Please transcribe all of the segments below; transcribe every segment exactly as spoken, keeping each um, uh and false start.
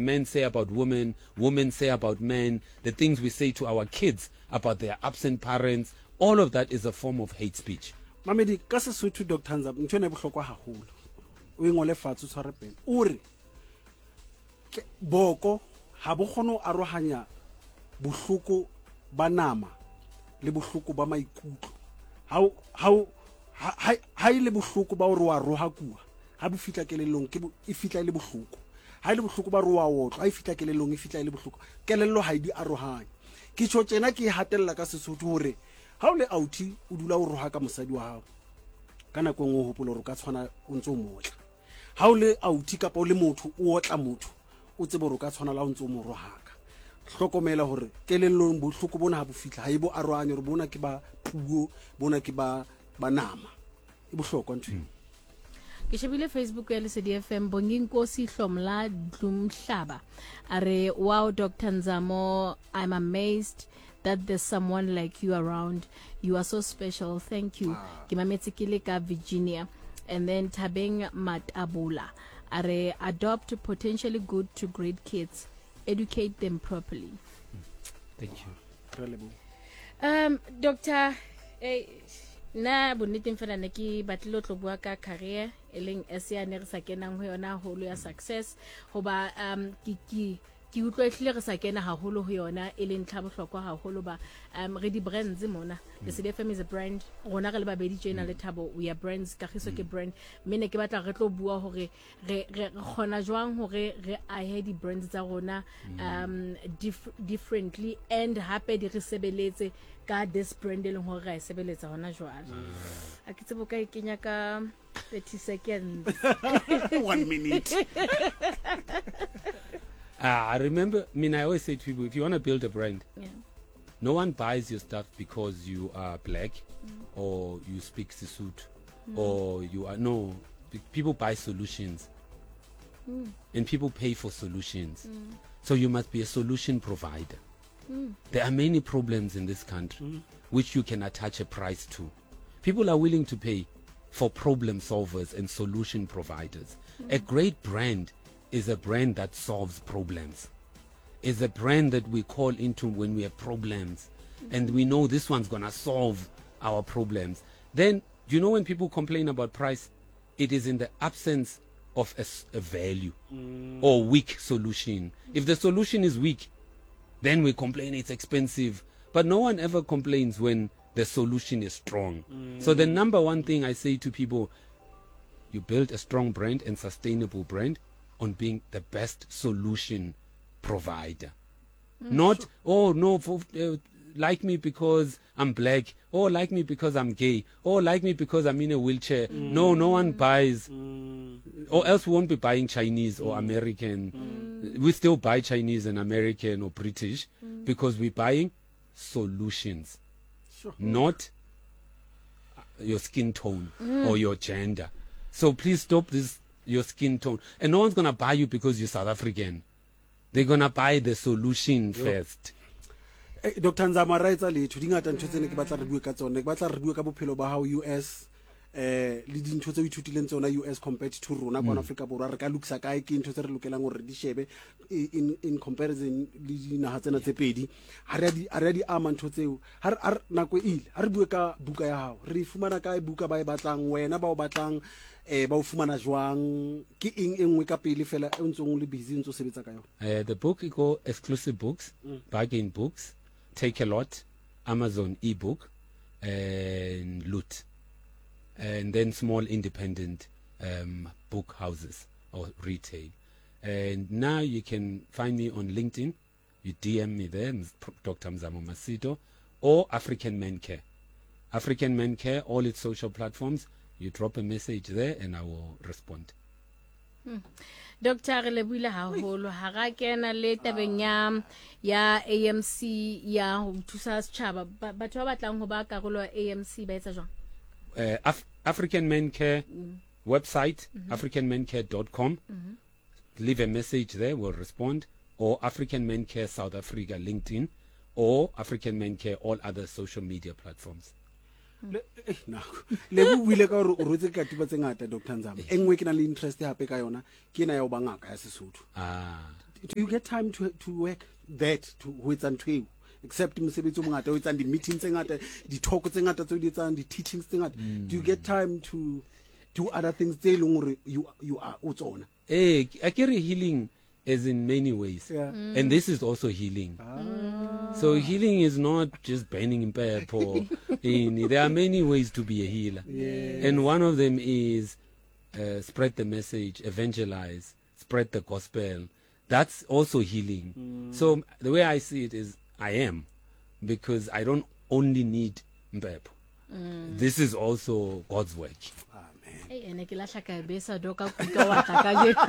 men say about women, women say about men, the things we say to our kids about their absent parents, all of that is a form of hate speech. Mamedi ka Sesotho Doctor Nzama ntho ne bohlokwa haholo. O ngole fatshe tshware pele. O re boko ha bo kgono arohanya bohloko ba nama le bohloko ba maikutlo. Ha ha ha ile bohloko ba o re wa roha kuwa. Ha bo fitla kelellong ke e fitla ile bohloko. Ha ile bohloko ba roa wotlo ha e fitla kelellong e fitla ile bohloko. Kelello ha di arohanya. Ke tso tsena ke hatella ka Sesotho hore ha o le auti o dula o roha ka mosadi wa hao. Kana go ngo hopola re ka tshwana o ntse o motla. Ha o le auti kapa o le motho o otla motho o tsebe re ka tshwana la o ntse o mo rohaka. Hlokomela hore kelellong bohloko bona ha bo fitla ha e bo arohanya re bona ke ba puo bona ke ba banama. E bohlokwa ntwe. Ke shebile Facebook ya Lesedi F M Bonginkosi Hlomla Dlumhlaba are wow Doctor Nzamo, I'm amazed that there's someone like you around. You are so special. Thank you. Ke mametse ke le ka Virginia. And then Tabeng Matabula are adopt potentially good to great kids, educate them properly. Thank you. Um Doctor eh, na bonneteng fela ne ke batlile tlo bua ka career eleng esa ne re sa kenang ho yona holo ya success hoba um ki ki ki utlwehlile re sa kena haholo ho yona eleng tlha bohlokwa haholo ba um re di brands mona the Lesedi F M is a brand rona re le babedi tjena le Thabo we are brands ka khiso ke brand mene ke batla re tlo bua hore re re khona jwang hore re ahe di brands tsa rona um dif differently and happy di re sebeletse ka this brand eleng hore ra e sebeletsa hona jwale a ke tsebo ka ikenya ka thirty seconds one minute. Ah, I remember, I mean, I always say to people, if you want to build a brand, yeah. no one buys your stuff because you are black mm. or you speak Sesotho mm. or you are, no, people buy solutions mm. and people pay for solutions. Mm. So you must be a solution provider. Mm. There are many problems in this country mm. which you can attach a price to. People are willing to pay for problem solvers and solution providers. Mm. A great brand is a brand that solves problems. Is a brand that we call into when we have problems mm-hmm. and we know this one's gonna solve our problems. Then, you know, when people complain about price, it is in the absence of a, a value mm. or weak solution. Mm. If the solution is weak, then we complain it's expensive. But no one ever complains when the solution is strong. Mm. So the number one thing I say to people, you build a strong brand and sustainable brand on being the best solution provider. Mm, Not, sure. oh no, for, uh, like me because I'm black, or like me because I'm gay, or like me because I'm in a wheelchair. Mm. No, no one buys, mm. or else we won't be buying Chinese or mm. American. Mm. We still buy Chinese and American or British mm. because we're buying solutions, sure. not your skin tone mm. or your gender. So please stop this your skin tone. And no one's going to buy you because you're South African. They're going to buy the solution yep. first. Eh, Doctor Nzama raitsa letho di ngata ntho tsene ke batla re bue ka tsone ke batla re bue ka bophelo ba hao U S eh le dintho tse o ithutileng tsona U S compared to rona kwa Africa borwa re ka lukisa kae ke ntho tse re lokelang gore di shebe in in comparison le dinaga tsena tse pedi ha re di ha re di ama ntho tseo ha nako ile ha re bue ka buka ya hao re fumana kae buka ba e batlang wena ba o batlang eh ba o fumana jwang ke eng engwe ka pele fela e ntsong le busy ntso sebetsa ka yona. Uh, the book is called Exclusive Books, mm. Bargain Books, Take a Lot, Amazon ebook, and Loot, and then small independent um, book houses or retail. And now you can find me on LinkedIn. You D M me there, Doctor Nzamo Masito, or African Men Care. African Men Care, all its social platforms. You drop a message there and I will respond. Hmm. Doctor Lebuila haholo ha ga kena le tabeng ya ya A M C ya ho thusa setjhaba batho ba batlang ho ba karolo ya A M C ba etsa jwang? Uh, Af African Men Care mm. website mm -hmm. african men care dot com. Mm -hmm. Leave a message there, we'll respond. Or African Men Care South Africa LinkedIn, or African Men Care all other social media platforms. Le eh na le bu buile ka o rotse ka tiba tse ngata Doctor Nzama engwe ke na le interest hape ka yona ke na ya o bangaka ya Sesotho ah do you get time to to work that to with and to except mosebetsi o mongata o etsang di meetings tse ngata di talk tse ngata tse di etsang di teachings tse ngata do you get time to do other things tse leng gore you you are o tsona eh I carry healing as in many ways yeah. mm. and this is also healing ah. So healing is not just burning in purple in there are many ways to be a healer yes. And one of them is uh, spread the message, evangelize, spread the gospel. That's also healing mm. So the way I see it is I am, because I don't only need mpepho. Mm. This is also God's work. Amen. Hey, ene ke lahla ka besa doka kuka wa tla ka je.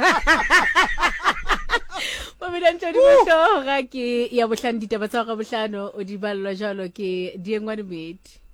Ba me dantse di boto ga ke ya bohlano ditaba tsa ga bohlano o di ballwa jalo ke diengwa di bedi.